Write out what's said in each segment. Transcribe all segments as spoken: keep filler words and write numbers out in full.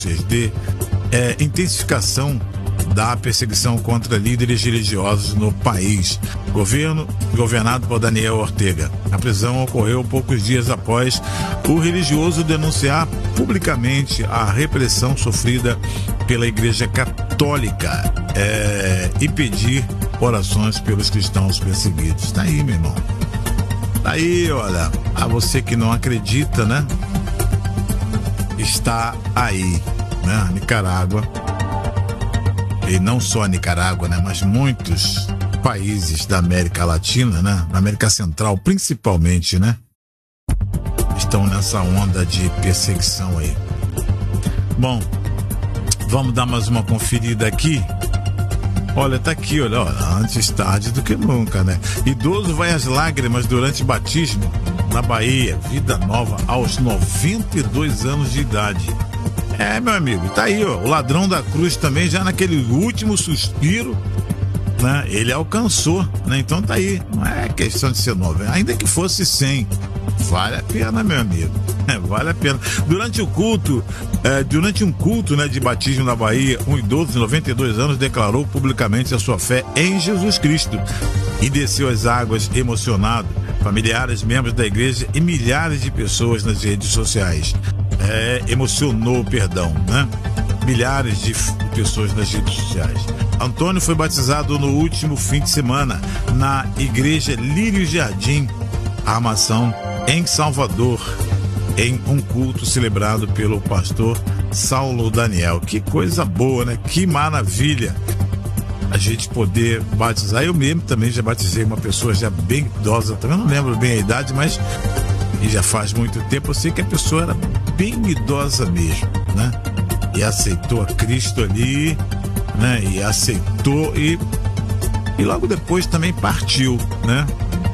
de é, intensificação da perseguição contra líderes religiosos no país. Governo governado por Daniel Ortega. A prisão ocorreu poucos dias após o religioso denunciar publicamente a repressão sofrida pela Igreja Católica é, e pedir orações pelos cristãos perseguidos. Tá aí, meu irmão. Tá aí, olha, a você que não acredita, né? Está aí, né? Nicarágua. E não só a Nicarágua, né? Mas muitos países da América Latina, né? Na América Central, principalmente, né? Estão nessa onda de perseguição aí. Bom, vamos dar mais uma conferida aqui. Olha, tá aqui, olha, olha, antes tarde do que nunca, né? Idoso vai às lágrimas durante batismo na Bahia, vida nova aos noventa e dois anos de idade. É, meu amigo, tá aí, ó, o ladrão da cruz também, já naquele último suspiro, né? Ele alcançou, né? Então tá aí, não é questão de ser novo, ainda que fosse cem, vale a pena, meu amigo. É, vale a pena. Durante o culto, é, durante um culto, né, de batismo na Bahia, um idoso de noventa e dois anos declarou publicamente a sua fé em Jesus Cristo e desceu as águas emocionado. Familiares, membros da igreja e milhares de pessoas nas redes sociais. É, emocionou, perdão, né? Milhares de pessoas nas redes sociais. Antônio foi batizado no último fim de semana na Igreja Lírio Jardim, Armação, em Salvador, em um culto celebrado pelo pastor Saulo Daniel. Que coisa boa, né? Que maravilha a gente poder batizar. Eu mesmo também já batizei uma pessoa já bem idosa, também não lembro bem a idade, mas e já faz muito tempo. Eu sei que a pessoa era bem idosa mesmo, né? E aceitou a Cristo ali, né? E aceitou e, e logo depois também partiu, né?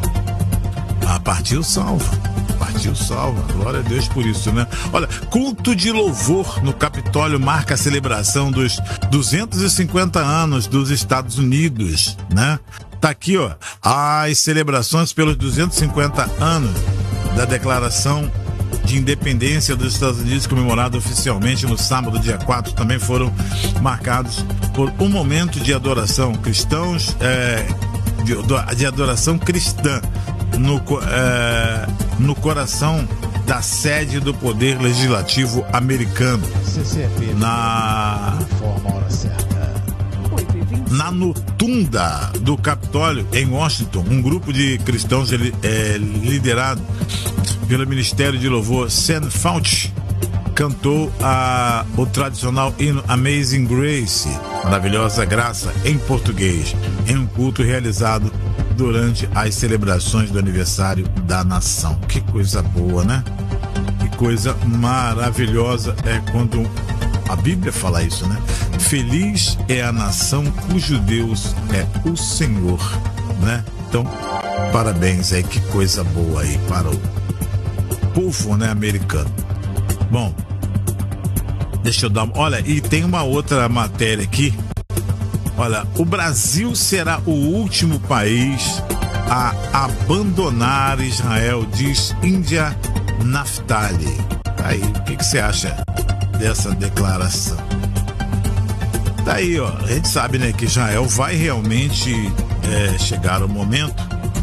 Ah, partiu salvo. Partiu salva, glória a Deus por isso, né? Olha, culto de louvor no Capitólio marca a celebração dos duzentos e cinquenta anos dos Estados Unidos, né? Tá aqui, ó, as celebrações pelos duzentos e cinquenta anos da Declaração de Independência dos Estados Unidos, comemorada oficialmente no sábado, dia quatro, também foram marcados por um momento de adoração cristãos, é, de, de adoração cristã no, é, no coração da sede do Poder Legislativo americano. C C P na informa a hora certa. Na rotunda do Capitólio, em Washington, um grupo de cristãos é, liderado pelo Ministério de Louvor Sam Fauci cantou a, o tradicional hino Amazing Grace, Maravilhosa Graça, em português, em um culto realizado durante as celebrações do aniversário da nação. Que coisa boa, né? Que coisa maravilhosa é quando a Bíblia fala isso, né? Feliz é a nação cujo Deus é o Senhor, né? Então, parabéns aí, que coisa boa aí para o povo, né, americano. Bom, deixa eu dar uma... Olha, e tem uma outra matéria aqui. Olha, o Brasil será o último país a abandonar Israel, diz Índia Naftali. Aí, o que, que você acha dessa declaração? Tá aí, ó, a gente sabe, né, que Israel vai realmente é, chegar o momento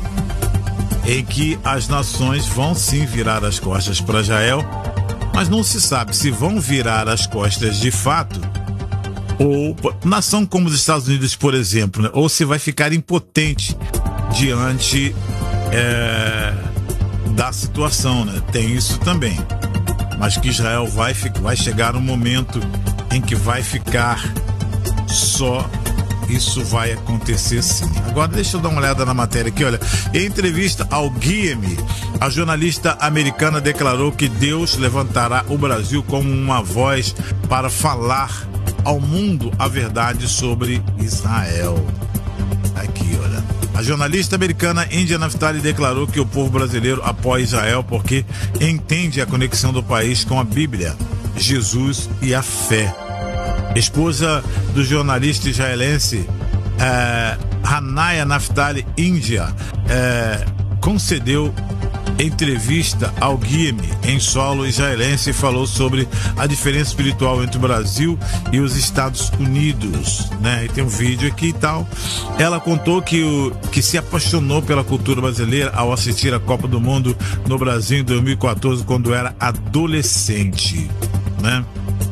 em que as nações vão sim virar as costas para Israel, mas não se sabe se vão virar as costas de fato, ou nação como os Estados Unidos, por exemplo, né, ou se vai ficar impotente diante é, da situação, né? Tem isso também, mas que Israel vai, vai chegar um momento em que vai ficar só, isso vai acontecer sim. Agora deixa eu dar uma olhada na matéria aqui, olha. Em entrevista ao Guia-me, a jornalista americana declarou que Deus levantará o Brasil como uma voz para falar ao mundo a verdade sobre Israel. Aqui, olha. A jornalista americana Índia Naftali declarou que o povo brasileiro apoia Israel porque entende a conexão do país com a Bíblia, Jesus e a fé. Esposa do jornalista israelense é, Hanaya Naftali, Índia, é, concedeu entrevista ao Guilherme em solo israelense, falou sobre a diferença espiritual entre o Brasil e os Estados Unidos, né? E tem um vídeo aqui e tal. Ela contou que, o, que se apaixonou pela cultura brasileira ao assistir a Copa do Mundo no Brasil em dois mil e quatorze, quando era adolescente, né?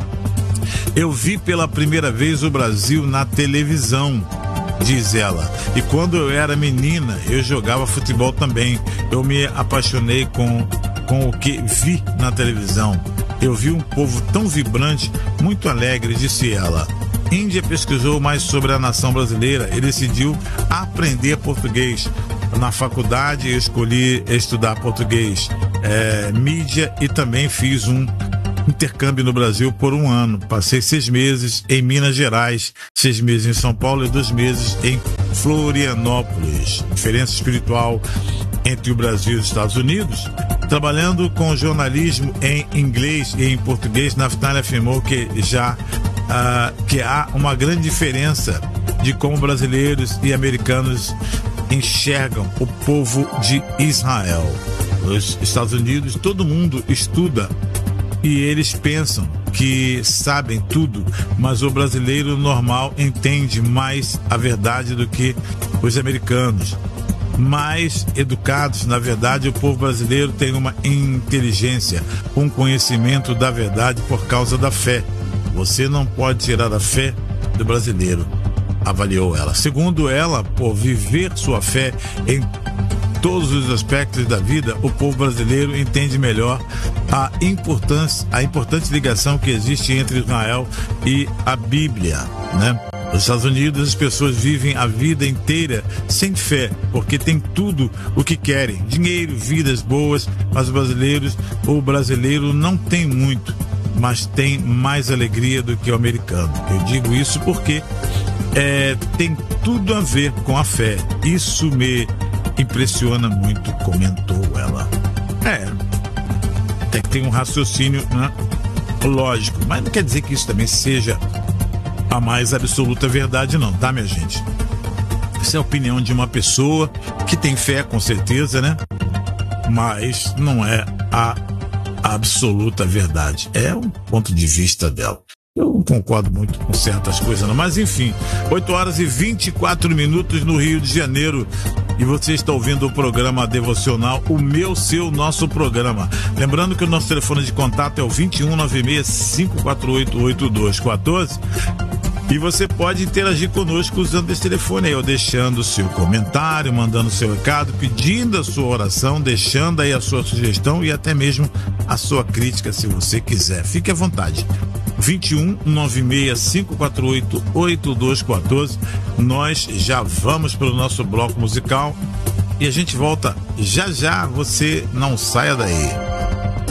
Eu vi pela primeira vez o Brasil na televisão, diz ela. E quando eu era menina, eu jogava futebol também. Eu me apaixonei com, com o que vi na televisão. Eu vi um povo tão vibrante, muito alegre, disse ela. Índia pesquisou mais sobre a nação brasileira e decidiu aprender português. Na faculdade eu escolhi estudar português, é, mídia, e também fiz um intercâmbio no Brasil por um ano. Passei seis meses em Minas Gerais, seis meses em São Paulo e dois meses em Florianópolis. Diferença espiritual entre o Brasil e os Estados Unidos. Trabalhando com jornalismo em inglês e em português, Naftali afirmou que já uh, que há uma grande diferença de como brasileiros e americanos enxergam o povo de Israel. Os Estados Unidos, todo mundo estuda e eles pensam que sabem tudo, mas o brasileiro normal entende mais a verdade do que os americanos. Mais educados, na verdade, o povo brasileiro tem uma inteligência, um conhecimento da verdade por causa da fé. Você não pode tirar a fé do brasileiro, avaliou ela. Segundo ela, por viver sua fé em todos os aspectos da vida, o povo brasileiro entende melhor a importância, a importante ligação que existe entre Israel e a Bíblia, né? Nos Estados Unidos, as pessoas vivem a vida inteira sem fé, porque tem tudo o que querem, dinheiro, vidas boas, mas os brasileiros, o brasileiro não tem muito, mas tem mais alegria do que o americano. Eu digo isso porque é, tem tudo a ver com a fé. Isso me impressiona muito, comentou ela. É, tem que ter um raciocínio, né, lógico, mas não quer dizer que isso também seja a mais absoluta verdade, não, tá, minha gente? Essa é a opinião de uma pessoa que tem fé, com certeza, né? Mas não é a absoluta verdade. É um ponto de vista dela. Eu não concordo muito com certas coisas, não. Mas, enfim, oito horas e vinte e quatro minutos no Rio de Janeiro. E você está ouvindo o programa devocional, o meu, seu, nosso programa. Lembrando que o nosso telefone de contato é o vinte e um, nove seis, cinco quatro oito, oito dois um quatro. E você pode interagir conosco usando esse telefone aí, ou deixando o seu comentário, mandando o seu recado, pedindo a sua oração, deixando aí a sua sugestão e até mesmo a sua crítica, se você quiser. Fique à vontade. vinte e um, nove seis, cinco quatro oito, oito dois um quatro. Nós já vamos para o nosso bloco musical e a gente volta já já. Você não saia daí.